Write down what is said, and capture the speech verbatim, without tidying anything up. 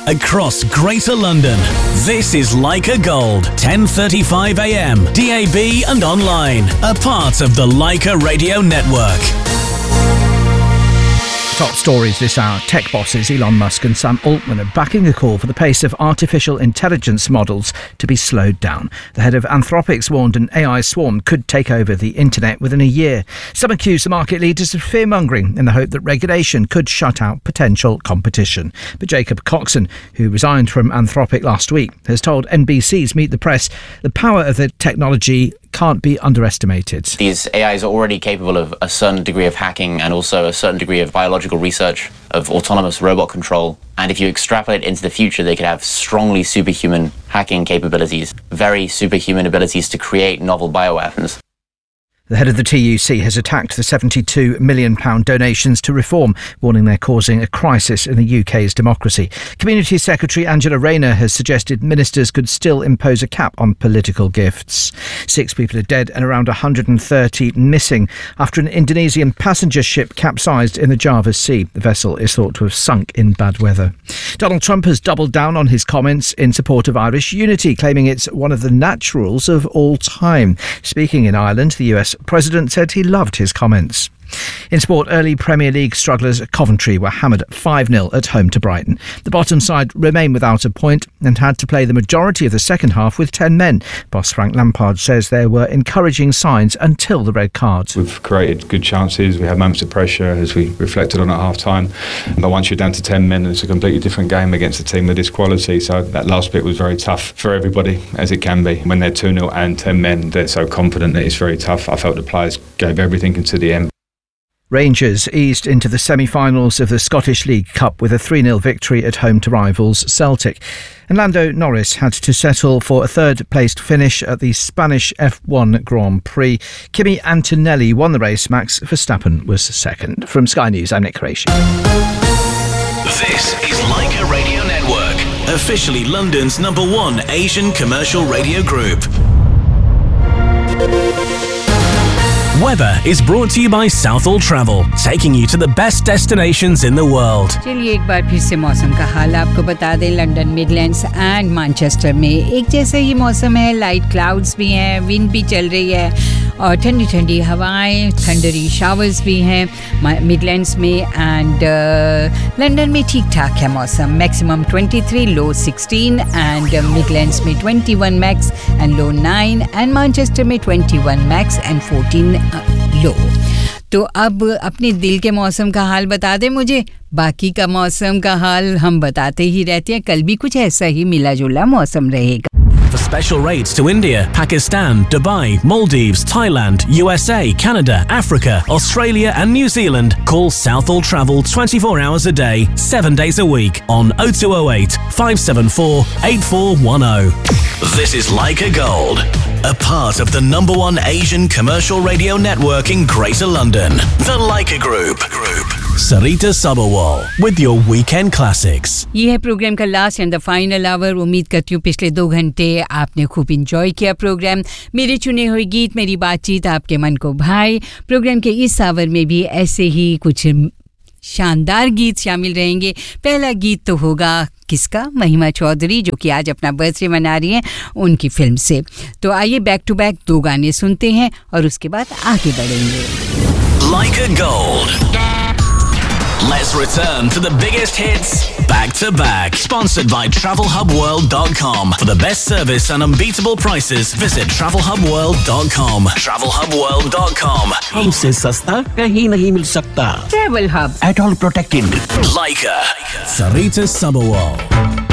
across Greater London. This is Leica Gold, ten thirty-five a m, D A B and online, a part of the Leica Radio Network. Top stories this hour. Tech bosses Elon Musk and Sam Altman are backing a call for the pace of artificial intelligence models to be slowed down. The head of Anthropic's warned an A I swarm could take over the internet within a year. Some accuse the market leaders of fear-mongering in the hope that regulation could shut out potential competition. But Jacob Coxon, who resigned from Anthropic last week, has told N B C's Meet the Press the power of the technology can't be underestimated. These A Is are already capable of a certain degree of hacking and also a certain degree of biological research, of autonomous robot control. And if you extrapolate into the future, they could have strongly superhuman hacking capabilities, very superhuman abilities to create novel bioweapons. The head of the T U C has attacked the seventy-two million pounds donations to Reform, warning they're causing a crisis in the U K's democracy. Community Secretary Angela Rayner has suggested ministers could still impose a cap on political gifts. Six people are dead and around one hundred thirty missing after an Indonesian passenger ship capsized in the Java Sea. The vessel is thought to have sunk in bad weather. Donald Trump has doubled down on his comments in support of Irish unity, claiming it's one of the naturals of all time. Speaking in Ireland, the U S President said he loved his comments. In sport, early Premier League strugglers Coventry were hammered five nil at home to Brighton. The bottom side remained without a point and had to play the majority of the second half with ten men. Boss Frank Lampard says there were encouraging signs until the red card. We've created good chances, we had moments of pressure as we reflected on at half time. But once you're down to ten men, it's a completely different game against a team of this quality. So that last bit was very tough for everybody, as it can be. When they're two nil and ten men, they're so confident that it's very tough. I felt the players gave everything into the end. Rangers eased into the semi-finals of the Scottish League Cup with a three nil victory at home to rivals Celtic. And Lando Norris had to settle for a third-placed finish at the Spanish F one Grand Prix. Kimi Antonelli won the race. Max Verstappen was second. From Sky News, I'm Nick Qureshi. This is Leica Radio Network, officially London's number one Asian commercial radio group. Weather is brought to you by Southall Travel, taking you to the best destinations in the world. चलिए एक बार फिर से मौसम का हाल आपको बता दें. London, Midlands and Manchester में एक जैसा ही मौसम है. लाइट क्लाउड्स भी हैं, विंड भी चल रही है और ठंडी ठंडी हवाएं, थंडरी शावर्स भी हैं मिडलैंड्स में. एंड लंदन में ठीक ठाक है मौसम. मैक्सिमम तेईस, लो सोलह एंड मिडलैंड्स में इक्कीस max and low now and Manchester में इक्कीस मैक्स एंड चौदह लो. तो अब अपने दिल के मौसम का हाल बता दे मुझे. बाकी का मौसम का हाल हम बताते ही रहते हैं. कल भी कुछ ऐसा ही मिला जुला मौसम रहेगा. For special rates to India, Pakistan, Dubai, Maldives, Thailand, U S A, Canada, Africa, Australia and New Zealand, call Southall Travel twenty-four hours a day, seven days a week on oh two oh eight, five seven four, eight four one oh. This is Leica Gold, a part of the number one Asian commercial radio network in Greater London, the Leica Group. Group. Sarita Sabharwal with your weekend classics. ये है programme का last and the final our. उम्मीद करती हूँ पिछले दो घंटे आपने खूब इंजॉय किया प्रोग्राम. मेरे चुने हुए गीत, मेरी बातचीत आपके मन को भाई. प्रोग्राम के इस आवर में भी ऐसे ही कुछ शानदार गीत शामिल रहेंगे. पहला गीत तो होगा किसका? महिमा चौधरी, जो कि आज अपना बर्थडे मना रही हैं, उनकी फिल्म से. तो आइए बैक टू बैक दो गाने सुनते हैं और उसके बाद आगे बढ़ेंगे. Leica Gold. Let's return to the biggest hits back to back. Sponsored by travel hub world dot com. For the best service and unbeatable prices, visit travel hub world dot com. travel hub world dot com. हमसे सस्ता कहीं नहीं मिल सकता. Travel Hub. At all protected. Leica. Sarita Sabharwal.